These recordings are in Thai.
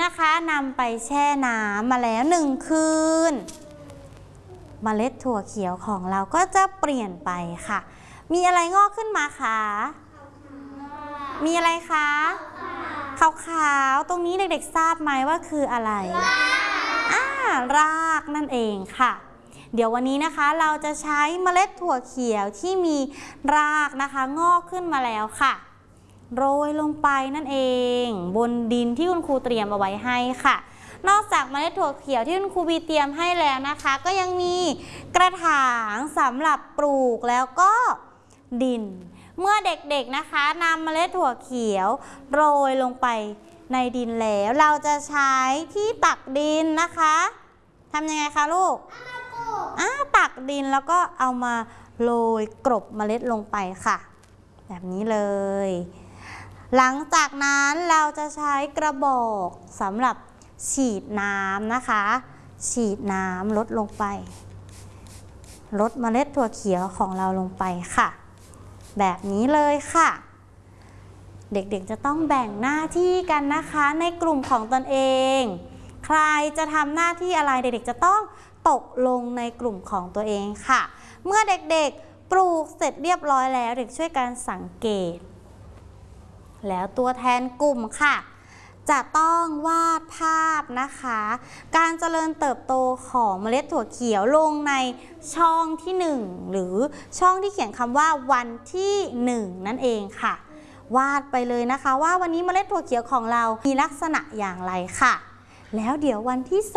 นะคะนำไปแช่น้ำมาแล้ว1 คืนเมล็ดถั่วเขียวของเราก็จะเปลี่ยนไปค่ะมีอะไรงอกขึ้นมาคะมีอะไรคะขาวๆตรงนี้เด็กๆทราบไหมว่าคืออะไรรากนั่นเองค่ะเดี๋ยววันนี้นะคะเราจะใช้เมล็ดถั่วเขียวที่มีรากนะคะงอกขึ้นมาแล้วค่ะโรยลงไปนั่นเองบนดินที่คุณครูเตรียมเอาไว้ให้ค่ะนอกจากเมล็ดถั่วเขียวที่คุณครูบีเตรียมให้แล้วนะคะก็ยังมีกระถางสำหรับปลูกแล้วก็ดินเมื่อเด็กๆนะคะนำเมล็ดถั่วเขียวโรยลงไปในดินแล้วเราจะใช้ที่ตักดินนะคะทำยังไงคะลูกตักดินแล้วก็เอามาโรยกลบเมล็ดลงไปค่ะแบบนี้เลยหลังจากนั้นเราจะใช้กระบอกสำหรับฉีดน้ำนะคะฉีดน้ำลดลงไปลดเมล็ดถั่วเขียวของเราลงไปค่ะแบบนี้เลยค่ะเด็กๆจะต้องแบ่งหน้าที่กันนะคะในกลุ่มของตนเองใครจะทำหน้าที่อะไรเด็กๆจะต้องตกลงในกลุ่มของตัวเองค่ะเมื่อเด็กๆปลูกเสร็จเรียบร้อยแล้วเด็กช่วยกันสังเกตแล้วตัวแทนกลุ่มค่ะจะต้องวาดภาพนะคะการเจริญเติบโตของเมล็ดถั่วเขียวลงในช่องที่1หรือช่องที่เขียนคำว่าวันที่1นั่นเองค่ะวาดไปเลยนะคะว่าวันนี้เมล็ดถั่วเขียวของเรามีลักษณะอย่างไรค่ะแล้วเดี๋ยววันที่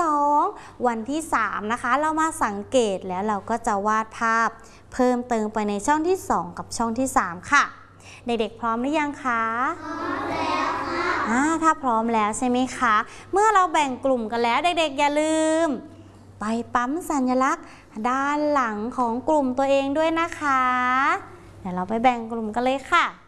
2วันที่3นะคะเรามาสังเกตแล้วเราก็จะวาดภาพเพิ่มเติมไปในช่องที่2กับช่องที่3ค่ะเด็กๆพร้อมหรือยังคะพร้อมแล้วค่ะถ้าพร้อมแล้วใช่ไหมคะเมื่อเราแบ่งกลุ่มกันแล้วเด็กๆอย่าลืมไปปั๊มสัญลักษณ์ด้านหลังของกลุ่มตัวเองด้วยนะคะเดี๋ยวเราไปแบ่งกลุ่มกันเลยค่ะ